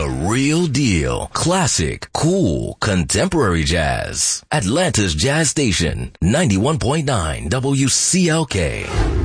The real deal. Classic, cool, contemporary jazz. Atlanta's Jazz Station, 91.9 WCLK.